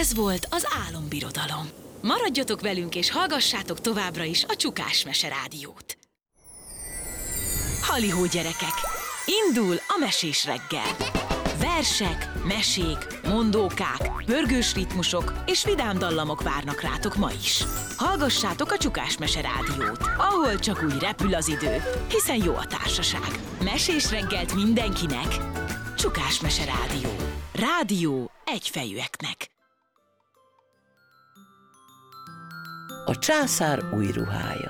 Ez volt az Álombirodalom. Maradjatok velünk és hallgassátok továbbra is a Csukás Mese Rádiót. Halihó gyerekek! Indul a mesés reggel! Versek, mesék, mondókák, pörgős ritmusok és vidám dallamok várnak rátok ma is. Hallgassátok a Csukás Mese Rádiót, ahol csak úgy repül az idő, hiszen jó a társaság. Mesés reggelt mindenkinek! Csukás Mese Rádió. Rádió egyfejűeknek. A császár új ruhája.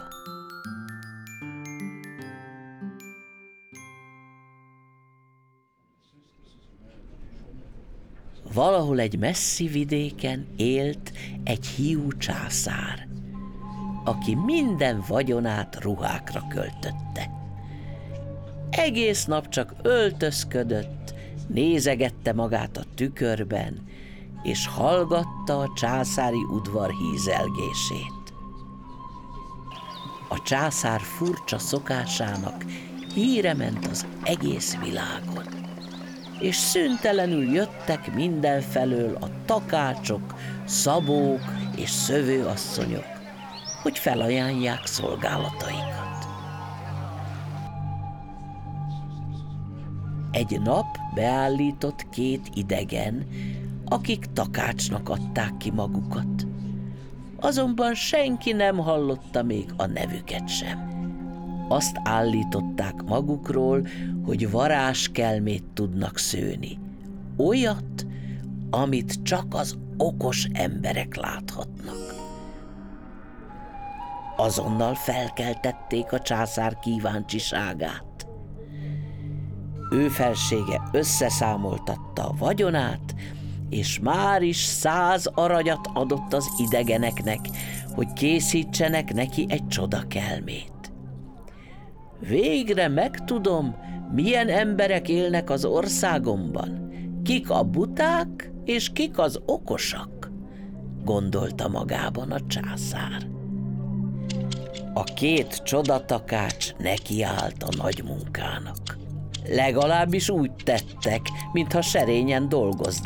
Valahol egy messzi vidéken élt egy hiú császár, aki minden vagyonát ruhákra költötte. Egész nap csak öltözködött, nézegette magát a tükörben, és hallgatta a császári udvar hízelgését. A császár furcsa szokásának híre ment az egész világon, és szüntelenül jöttek mindenfelől a takácsok, szabók és szövőasszonyok, hogy felajánlják szolgálataikat. Egy nap beállított két idegen, akik takácsnak adták ki magukat. Azonban senki nem hallotta még a nevüket sem. Azt állították magukról, hogy varázskelmét tudnak szőni. Olyat, amit csak az okos emberek láthatnak. Azonnal felkeltették a császár kíváncsiságát. Ő felsége összeszámoltatta a vagyonát, és már is 100 aranyat adott az idegeneknek, hogy készítsenek neki egy csodakelmét. Végre megtudom, milyen emberek élnek az országomban, kik a buták és kik az okosak, gondolta magában a császár. A két csodatakács nekiállt a nagy munkának. Legalábbis úgy tettek, mintha serényen dolgoznának.